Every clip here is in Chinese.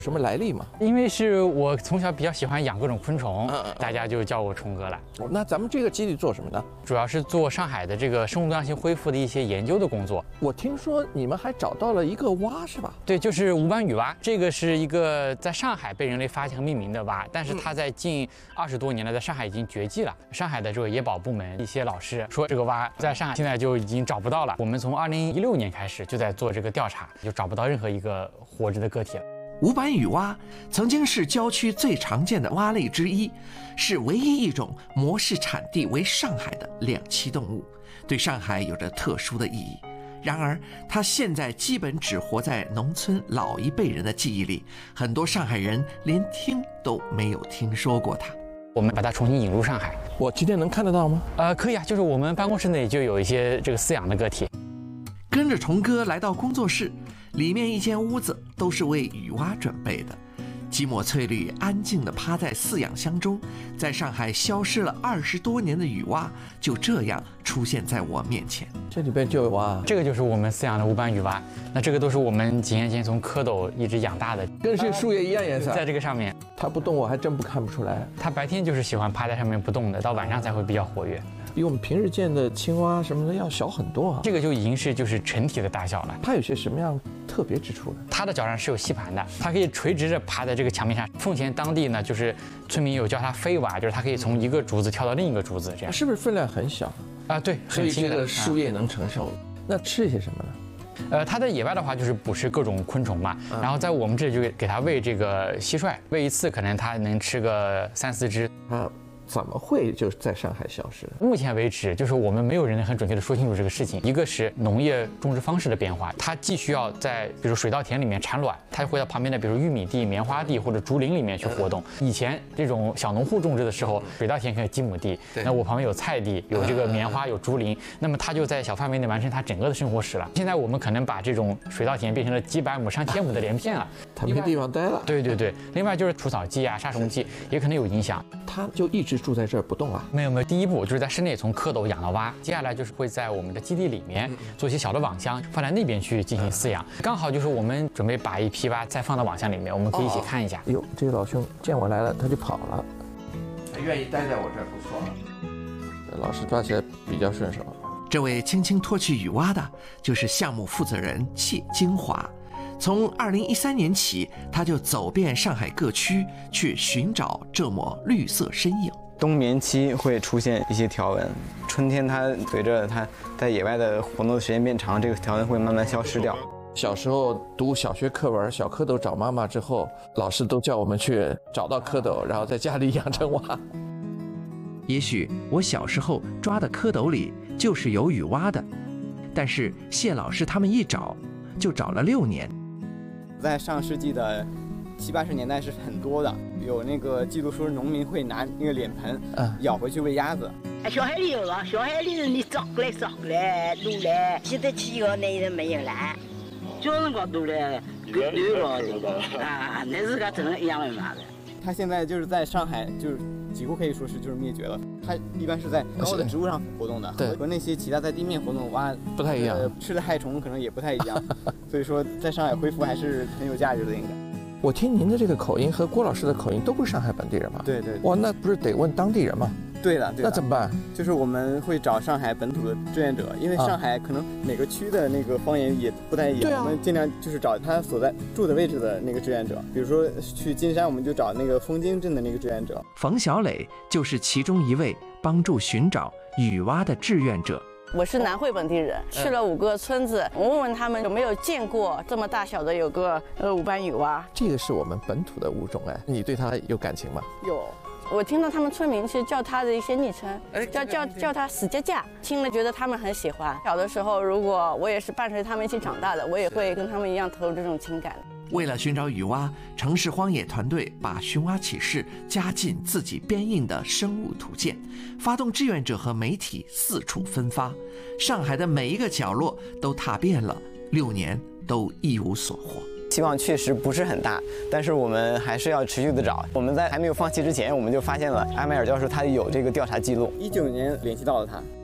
什么来历吗？ 因为是我从小比较喜欢养各种昆虫，大家就叫我虫哥了。 那咱们这个基地做什么呢？ 主要是做上海的这个生物多样性恢复的一些研究的工作。 我听说你们还找到了一个蛙，是吧？ 对，就是无斑羽蛙。这个是一个在上海被人类发现和命名的蛙，但是它在近20多年来在上海已经绝迹了。上海的这个野保部门一些老师说，这个蛙在上海现在就已经找不到了。我们从2016年开始就在做这个调查，就找不到任何一个活着的个体了。 无斑羽蛙曾经是郊区最常见的蛙类之一，是唯一一种模式产地为上海的两栖动物，对上海有着特殊的意义。然而，它现在基本只活在农村老一辈人的记忆里，很多上海人连听都没有听说过它。 我们把它重新引入上海。 我今天能看得到吗？ 可以啊，就是我们办公室内就有一些这个饲养的个体。 跟着虫哥来到工作室，里面一间屋子都是为羽蛙准备的。几抹翠绿安静地趴在饲养箱中，在上海消失了20多年的羽蛙就这样出现在我面前。 这里边就有蛙， 这个就是我们饲养的无斑羽蛙。那这个都是我们几年前从蝌蚪一直养大的， 跟这树叶一样颜色。 在这个上面， 它不动，我还真不看不出来。 它白天就是喜欢趴在上面不动的，到晚上才会比较活跃。 比我们平日见的青蛙什么的要小很多啊。 这个就已经是就是成体的大小了。 它有些什么样特别之处呢？ 它的脚上是有吸盘的，它可以垂直着趴在这个墙面上。奉贤当地呢，就是村民有叫它飞蛙，就是它可以从一个竹子跳到另一个竹子，这样。 是不是分量很小啊？对， 所以这个树叶能承受。那吃些什么呢？ 它在野外的话就是捕食各种昆虫嘛，然后在我们这里就给它喂这个蟋蟀，喂一次可能它能吃个3、4只。 怎么会就在上海消失？ 目前为止，就是我们没有人很准确的说清楚这个事情。一个是农业种植方式的变化，它既需要在比如水稻田里面产卵，它会到旁边的比如玉米地、棉花地或者竹林里面去活动。以前这种小农户种植的时候，水稻田可能几亩地，那我旁边有菜地，有这个棉花，有竹林，那么它就在小范围内完成它整个的生活史了。现在我们可能把这种水稻田变成了几百亩、上千亩的连片了， 它没地方待了。 对对对，另外就是除草剂啊、杀虫剂也可能有影响。 它就一直住在这儿不动啊？ 没有，第一步就是在室内从蝌蚪养到蛙，接下来就是会在我们的基地里面做一些小的网箱，放在那边去进行饲养。刚好就是我们准备把一批蛙再放到网箱里面，我们可以一起看一下。 哟，这个老兄见我来了，他就跑了。他愿意待在我这儿不错了，老师抓起来比较顺手。 这位轻轻脱去羽蛙的，就是项目负责人谢金华。从2013年起，他就走遍上海各区，去寻找这抹绿色身影。 冬眠期会出现一些条纹，春天它随着它在野外的活动的时间变长，这个条纹会慢慢消失掉。 小时候读小学课文《小蝌蚪找妈妈》之后，老师都叫我们去找到蝌蚪，然后在家里养成蛙。 也许我小时候抓的蝌蚪里就是有羽蛙的，但是谢老师他们一找就找了6年。 在上世纪的70、80年代是很多的，有那个记录说农民会拿那个脸盆舀回去喂鸭子。 小海里有啊，小海里你找过来撸来，现在企鹅那人没有了，叫人家撸来丢了啊，那是个真的一样的嘛的。 它现在就是在上海，就是几乎可以说是就是灭绝了。它一般是在高的植物上活动的，和那些其他在地面活动的蛙不太一样， 吃的害虫可能也不太一样。所以说，在上海恢复还是很有价值的，应该。 我听您的这个口音和郭老师的口音都不是上海本地人吗？ 对对。 哇，那不是得问当地人吗？ 对的， 那怎么办？ 就是我们会找上海本土的志愿者，因为上海可能每个区的那个方言也不太一样，我们尽量就是找他所在住的位置的那个志愿者。比如说去金山，我们就找那个枫泾镇的那个志愿者。 冯小磊就是其中一位帮助寻找羽蛙的志愿者。 我是南汇本地人，去了5个村子，我问问他们有没有见过这么大小的有个无斑羽蛙。 这个是我们本土的物种哎，你对它有感情吗？ 有。我听到他们村民是叫他的一些昵称，叫他死架架，听了觉得他们很喜欢。小的时候，如果我也是伴随他们一起长大的，我也会跟他们一样投入这种情感。 为了寻找羽蛙，城市荒野团队把寻蛙启事加进自己编印的生物图鉴，发动志愿者和媒体四处分发，上海的每一个角落都踏遍了，6年都一无所获。 希望确实不是很大，但是我们还是要持续的找。我们在还没有放弃之前，我们就发现了埃迈尔教授他有这个调查记录，19年联系到了他。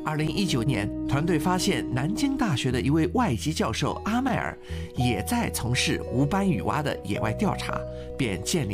2019年，团队发现南京大学的一位外籍教授阿迈尔也在从事无斑羽蛙的野外调查，便建立